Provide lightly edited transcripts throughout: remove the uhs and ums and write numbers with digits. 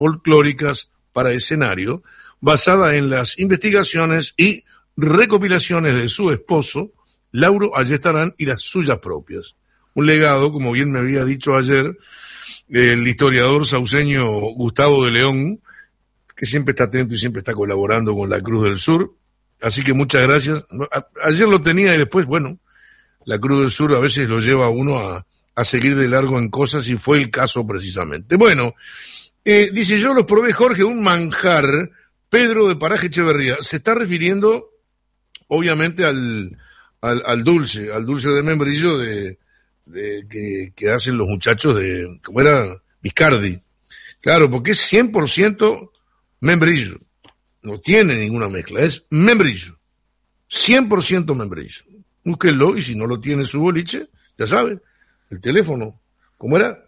folclóricas para escenario, basada en las investigaciones y recopilaciones de su esposo, Lauro Ayestarán, y las suyas propias. Un legado, como bien me había dicho ayer, el historiador sauceño Gustavo de León, que siempre está atento y siempre está colaborando con la Cruz del Sur. Así que muchas gracias. Ayer lo tenía y después, bueno, la Cruz del Sur a veces lo lleva a uno a seguir de largo en cosas y fue el caso precisamente. Bueno, dice, yo los probé, Jorge, un manjar, Pedro de Paraje Echeverría. Se está refiriendo, obviamente, al dulce de membrillo que hacen los muchachos de, ¿cómo era? Viscardi. Claro, porque es 100% membrillo. No tiene ninguna mezcla, es membrillo. 100% membrillo. Búsquenlo y si no lo tiene su boliche, ya sabe, el teléfono, ¿cómo era?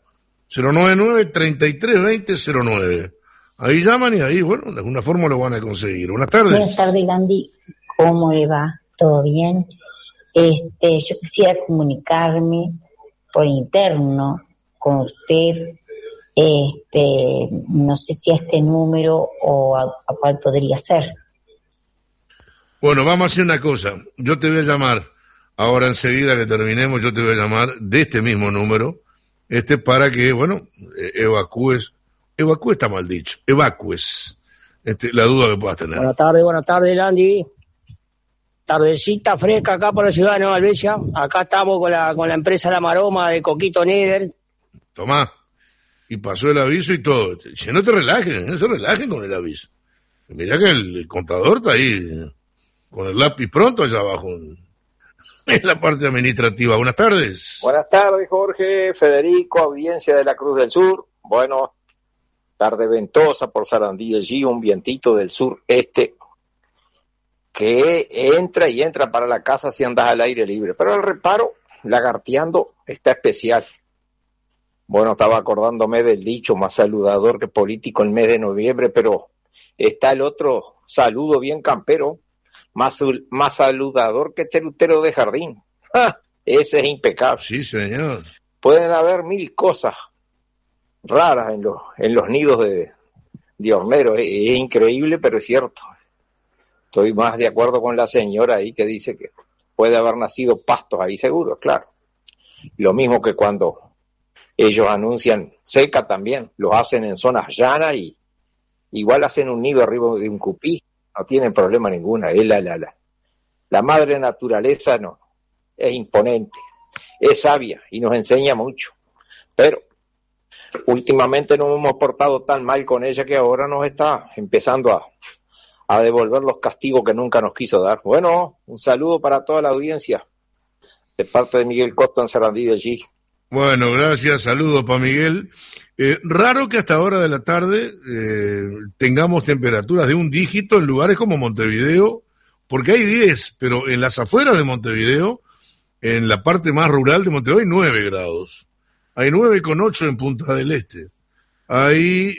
099-3320-09. Ahí llaman y ahí, bueno, de alguna forma lo van a conseguir. Buenas tardes. Buenas tardes, Gandhi. ¿Cómo le va? ¿Todo bien? Yo quisiera comunicarme por interno con usted. No sé si a este número o a cuál podría ser. Bueno, vamos a hacer una cosa. Yo te voy a llamar, ahora enseguida que terminemos, yo te voy a llamar de este mismo número, para que, bueno, evacúes está mal dicho, evacúes la duda que puedas tener. Buenas tardes, Landy. Tardecita fresca acá por la ciudad de Nueva Albesia. Acá estamos con la empresa La Maroma de Coquito Neder. Tomá. Y pasó el aviso y todo. Si no se relajen con el aviso. Mirá que el contador está ahí, con el lápiz pronto allá abajo, en la parte administrativa. Buenas tardes. Buenas tardes, Jorge, Federico, audiencia de la Cruz del Sur. Bueno, tarde ventosa por Sarandí, allí un vientito del sureste que entra para la casa si andas al aire libre. Pero el reparo, lagarteando, está especial. Bueno, estaba acordándome del dicho, más saludador que político el mes de noviembre, pero está el otro saludo bien campero, más saludador que terutero de jardín. ¡Ja! Ese es impecable. Sí, señor. Pueden haber mil cosas raras en los nidos de horneros. Es increíble, pero es cierto. Estoy más de acuerdo con la señora ahí que dice que puede haber nacido pastos ahí seguro, claro. Lo mismo que cuando ellos anuncian seca también, los hacen en zonas llanas y igual hacen un nido arriba de un cupí, no tienen problema ninguna. Es la madre naturaleza no, es imponente, es sabia y nos enseña mucho, pero últimamente nos hemos portado tan mal con ella que ahora nos está empezando a devolver los castigos que nunca nos quiso dar. Bueno, un saludo para toda la audiencia, de parte de Miguel Costa en Sarandí de allí. Bueno, gracias, saludos para Miguel. Raro que hasta ahora de la tarde tengamos temperaturas de un dígito en lugares como Montevideo, porque hay 10, pero en las afueras de Montevideo, en la parte más rural de Montevideo, hay 9 grados. Hay 9,8 en Punta del Este. Hay,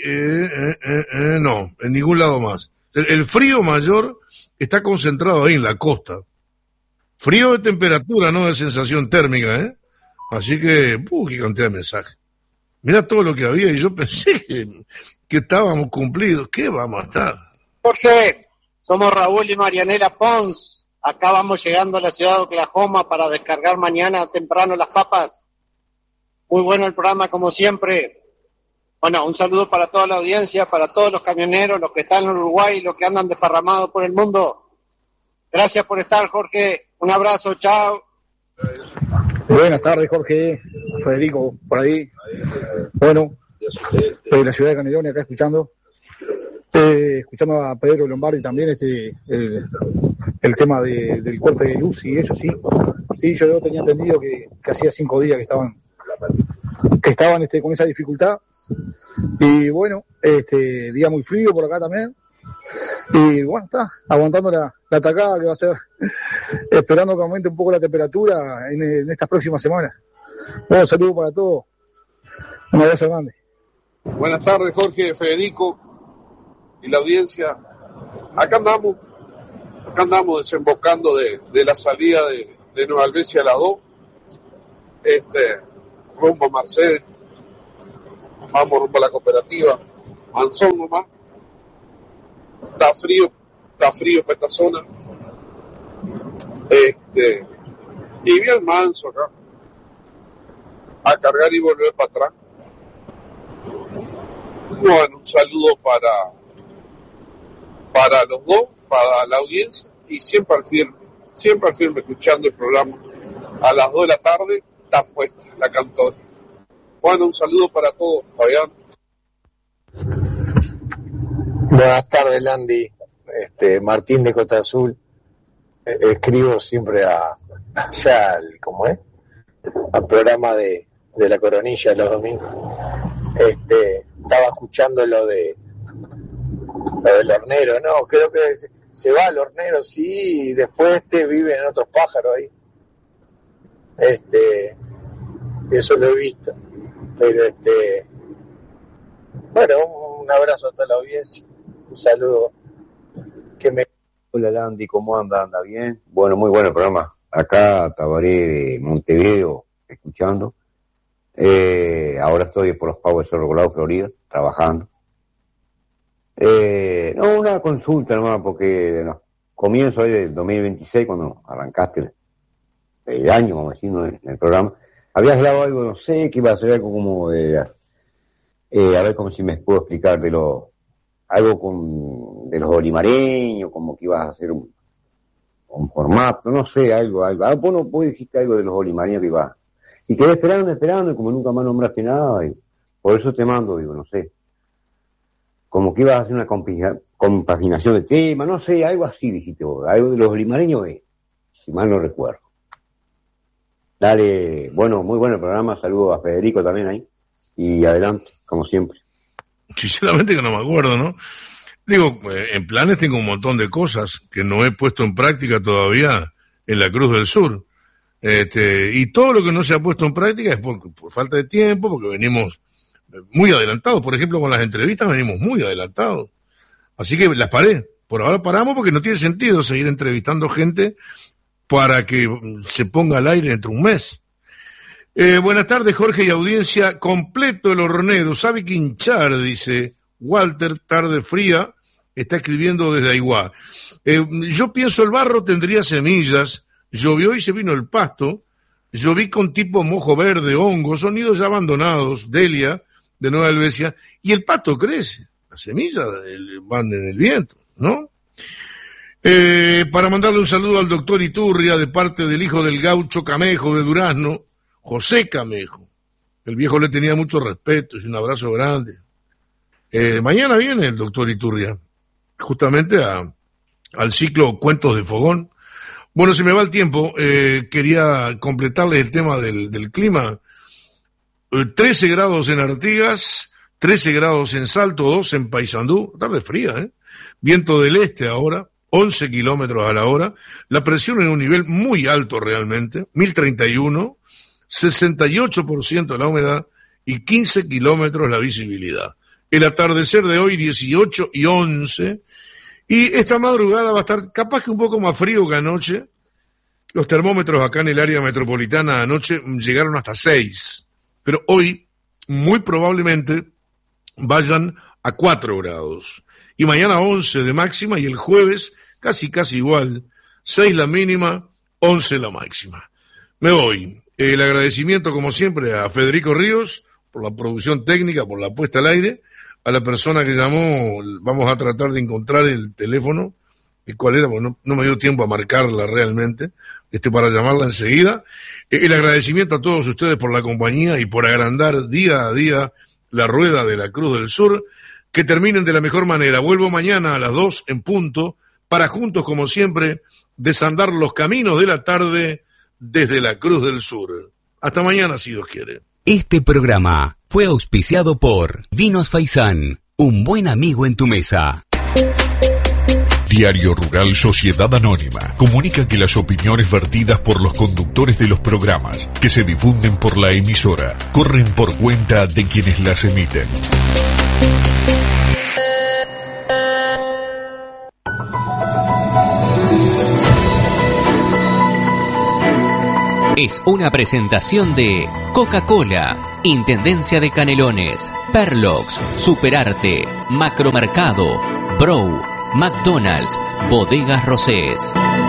no, en ningún lado más. El frío mayor está concentrado ahí en la costa. Frío de temperatura, no de sensación térmica, ¿eh? Así que, qué cantidad de mensajes. Mirá todo lo que había y yo pensé que estábamos cumplidos. ¿Qué vamos a estar? Jorge, somos Raúl y Marianela Pons. Acá vamos llegando a la ciudad de Oklahoma para descargar mañana temprano las papas. Muy bueno el programa, como siempre. Bueno, un saludo para toda la audiencia, para todos los camioneros, los que están en Uruguay, los que andan desparramados por el mundo. Gracias por estar, Jorge. Un abrazo, chao. Buenas tardes, Jorge, Federico, por ahí. Bueno, de la ciudad de Canelones, acá escuchando a Pedro Lombardi también, el tema del corte de luz y eso, sí. Sí, yo tenía entendido que hacía 5 días que estaban con esa dificultad. Y bueno, día muy frío por acá también. Y bueno, está aguantando la atacada que va a ser, esperando que aumente un poco la temperatura en estas próximas semanas. Bueno, saludos para todos. Un abrazo grande. Buenas tardes, Jorge, Federico y la audiencia. Acá andamos desembocando de la salida de Nueva Albesia a la 2, rumbo a Mercedes, vamos rumbo a la cooperativa. Manzón nomás. Está frío para esta zona. Y bien manso acá. A cargar y volver para atrás. Bueno, un saludo para los dos, para la audiencia, y siempre al firme escuchando el programa. A las 2 de la tarde está puesta la cantora. Bueno, un saludo para todos, Fabián. Buenas tardes, Landy. Martín de Costa Azul. Escribo siempre al programa de la Coronilla los domingos. Estaba escuchando lo del hornero. No, creo que se va al hornero, sí, y después viven otros pájaros ahí. Eso lo he visto. Pero bueno, un abrazo a toda la audiencia. Un saludo. Hola Landy, ¿cómo anda? ¿Anda bien? Bueno, muy bueno el programa. Acá Tabaré de Montevideo, escuchando. Ahora estoy por los Pagos de Cerro Colorado, Florida, trabajando. No, una consulta nomás, porque comienzo ahí del 2026, cuando arrancaste el año, como decimos, en el programa, habías hablado algo, no sé, que iba a ser algo como de, a ver como si me puedo explicar, de los olimareños, como que ibas a hacer un formato, no sé, algo. Vos dijiste algo de los olimareños que ibas. Y quedé esperando, y como nunca más nombraste nada, y por eso te mando, no sé. Como que ibas a hacer una compaginación de tema, no sé, algo así dijiste vos, algo de los olimareños, si mal no recuerdo. Dale, bueno, muy bueno el programa, saludos a Federico también ahí, y adelante, como siempre. Sinceramente que no me acuerdo, ¿no? Digo, en planes tengo un montón de cosas que no he puesto en práctica todavía en la Cruz del Sur. Y todo lo que no se ha puesto en práctica es por falta de tiempo, porque venimos muy adelantados. Por ejemplo, con las entrevistas venimos muy adelantados. Así que las paré. Por ahora paramos porque no tiene sentido seguir entrevistando gente para que se ponga al aire dentro de un mes. Buenas tardes, Jorge y audiencia. Completo el hornero. ¿Sabe qué hinchar? Dice Walter, tarde fría. Está escribiendo desde Aiguá. Yo pienso el barro tendría semillas. Llovió y se vino el pasto. Lloví con tipo mojo verde, hongos, sonidos ya abandonados. Delia, de Nueva Helvecia. Y el pasto crece. Las semillas van en el viento, ¿no? Para mandarle un saludo al doctor Iturria de parte del hijo del gaucho Camejo de Durazno, José Camejo. El viejo le tenía mucho respeto y un abrazo grande. Mañana viene el doctor Iturria, justamente al ciclo Cuentos de Fogón. Bueno, se me va el tiempo. Quería completarles el tema del clima. 13 grados en Artigas, 13 grados en Salto, 2 en Paysandú. Tarde fría, Viento del este ahora, 11 kilómetros a la hora. La presión en un nivel muy alto realmente, 1031, 68% la humedad y 15 kilómetros la visibilidad. El atardecer de hoy 18 y 11. Y esta madrugada va a estar capaz que un poco más frío que anoche. Los termómetros acá en el área metropolitana anoche llegaron hasta 6. Pero hoy, muy probablemente, vayan a 4 grados. Y mañana 11 de máxima y el jueves casi igual. 6 la mínima, 11 la máxima. Me voy. El agradecimiento, como siempre, a Federico Ríos por la producción técnica, por la puesta al aire. A la persona que llamó, vamos a tratar de encontrar el teléfono. ¿Y cuál era? Bueno, no me dio tiempo a marcarla realmente, para llamarla enseguida. El agradecimiento a todos ustedes por la compañía y por agrandar día a día la rueda de la Cruz del Sur. Que terminen de la mejor manera. Vuelvo mañana a las 2 en punto para juntos, como siempre, desandar los caminos de la tarde desde la Cruz del Sur. Hasta mañana, si Dios quiere. Este programa fue auspiciado por Vinos Faisán, un buen amigo en tu mesa. Diario Rural Sociedad Anónima comunica que las opiniones vertidas por los conductores de los programas que se difunden por la emisora corren por cuenta de quienes las emiten. Es una presentación de Coca-Cola. Intendencia de Canelones, Perlox, Superarte, Macromercado, Brow, McDonald's, Bodegas Rosés.